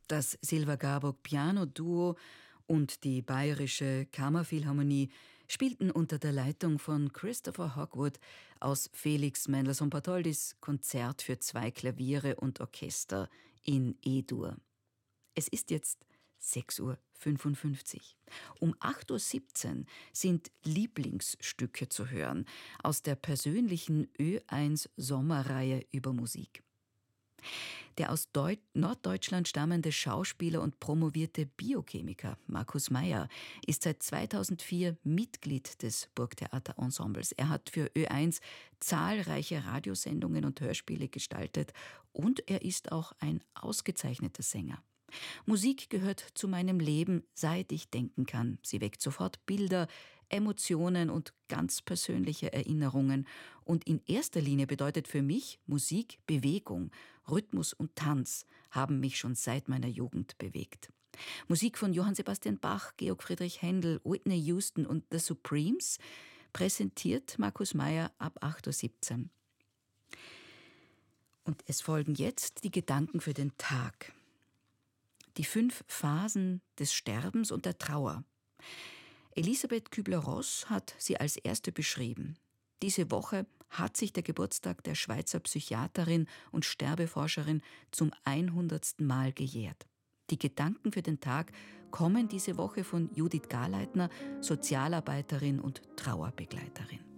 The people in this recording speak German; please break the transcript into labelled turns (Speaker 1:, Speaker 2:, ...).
Speaker 1: Das Silva-Garburg Piano-Duo und die Bayerische Kammerphilharmonie spielten unter der Leitung von Christopher Hogwood aus Felix Mendelssohn-Bartholdys Konzert für 2 Klaviere und Orchester in E-Dur. Es ist jetzt 6:55 Uhr. Um 8:17 Uhr sind Lieblingsstücke zu hören aus der persönlichen Ö1 Sommerreihe über Musik. Der aus Norddeutschland stammende Schauspieler und promovierte Biochemiker Markus Meier ist seit 2004 Mitglied des Burgtheaterensembles. Er hat für Ö1 zahlreiche Radiosendungen und Hörspiele gestaltet und er ist auch ein ausgezeichneter Sänger. Musik gehört zu meinem Leben, seit ich denken kann. Sie weckt sofort Bilder, Emotionen und ganz persönliche Erinnerungen. Und in erster Linie bedeutet für mich Musik Bewegung. Rhythmus und Tanz haben mich schon seit meiner Jugend bewegt. Musik von Johann Sebastian Bach, Georg Friedrich Händel, Whitney Houston und The Supremes präsentiert Markus Meier ab 8:17 Uhr. Und es folgen jetzt die Gedanken für den Tag. Die 5 Phasen des Sterbens und der Trauer. Elisabeth Kübler-Ross hat sie als erste beschrieben. Diese Woche hat sich der Geburtstag der Schweizer Psychiaterin und Sterbeforscherin zum 100. Mal gejährt. Die Gedanken für den Tag kommen diese Woche von Judith Garleitner, Sozialarbeiterin und Trauerbegleiterin.